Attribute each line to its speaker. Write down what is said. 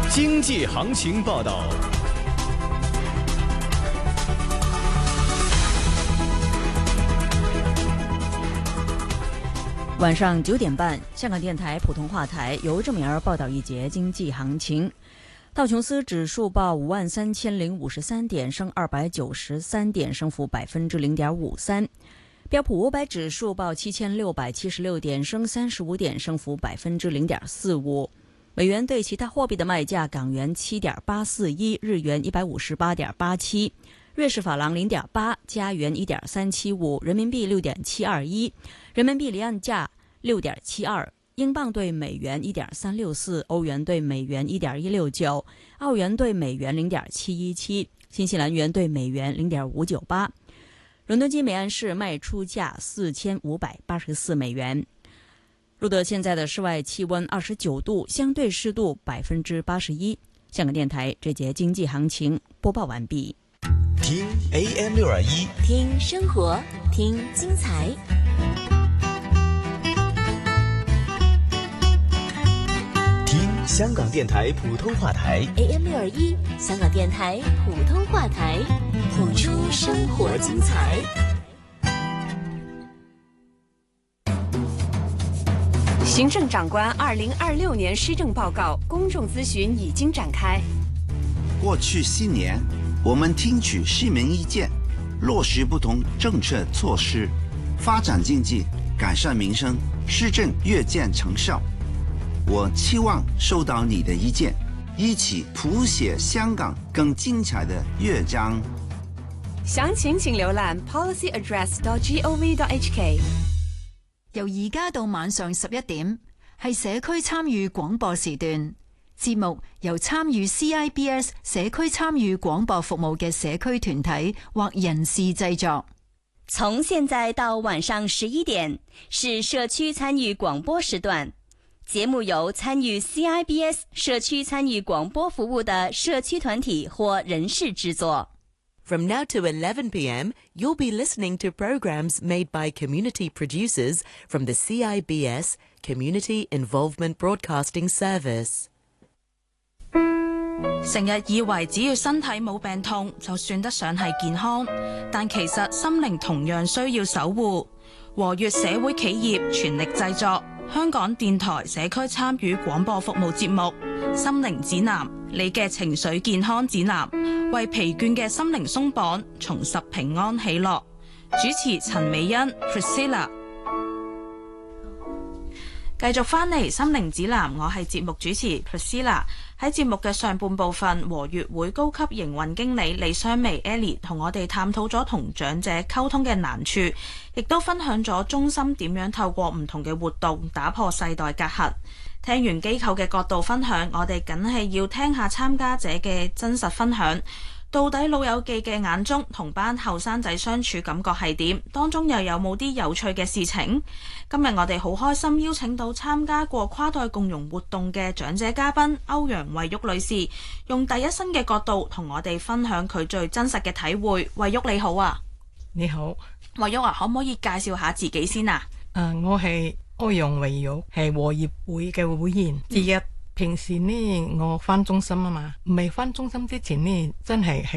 Speaker 1: 经济行情报道。
Speaker 2: 晚上9点半，香港电台普通话台由郑敏儿报道一节经济行情。道琼斯指数报53053点，升293点，升幅0.53%。标普500指数报7676点，升35点，升幅0.45%。美元对其他货币的卖价：港元7.841，日元158.87，瑞士法郎0.8，加元1.375，人民币6.721，人民币离岸价6.72，英镑对美元1.364，欧元对美元1.169，澳元对美元0.717，新西兰元对美元0.598。伦敦金每安士卖出价4584美元。录得现在的室外气温29度，相对湿度81%。香港电台这节经济行情播报完毕。
Speaker 3: 听 AM621，
Speaker 4: 听生活，听精彩。
Speaker 3: 听香港电台普通话台
Speaker 4: AM621，香港电台普通话台，谱出生活精彩。
Speaker 5: 行政长官2026年施政报告公众咨询已经展开。
Speaker 6: 过去7年，我们听取市民意见，落实不同政策措施，发展经济，改善民生，施政越见成效。我期望收到你的意见，一起谱写香港更精彩的乐章。
Speaker 5: 详情請瀏覽 policyaddress.gov.hk。
Speaker 7: 由而家到晚上11點，係社區參與廣播時段。節目由參與 CIBS 社區參與廣播服務嘅社區團體或人士製作。
Speaker 8: 從現在到晚上11點，是社區參與廣播時段。節目由參與 CIBS 社區參與廣播服務的社區團體或人士製作。
Speaker 9: From now to 11 p.m., you'll be listening to programs made by community producers from the CIBS Community Involvement Broadcasting Service.
Speaker 10: 成日以為只要身體冇病痛就算得上係健康，但其實心靈同樣需要守護。和悅社會企業全力製作香港電台社區參與廣播服務節目《心靈指南》，你嘅情緒健康指南，為疲倦嘅心靈鬆綁，重拾平安喜樂。主持陳美欣 Priscilla。繼續返嚟《心靈指南》，我係節目主持 Priscilla。喺節目嘅上半部分，和悅會高級營運經理李雙薇 Ellie 同我哋探討咗同長者溝通嘅難處，亦都分享咗中心點樣透過唔同嘅活動打破世代隔閡。聽完機構嘅角度分享，我哋梗係要聽下參加者嘅真實分享。到底老友記嘅眼中同班後生仔相處感覺係點？當中又有冇啲有趣嘅事情？今日我哋好開心邀請到參加過跨代共融活動嘅長者嘉賓歐陽惠玉女士，用第一身嘅角度同我哋分享佢最真實嘅體會。惠玉你好啊！
Speaker 11: 你好，
Speaker 10: 惠玉啊，可唔可以介紹下自己先啊？
Speaker 11: 我係歐陽惠玉，係和悅會嘅會員之一。平時呢，我返中心啊嘛，未返中心之前呢，真係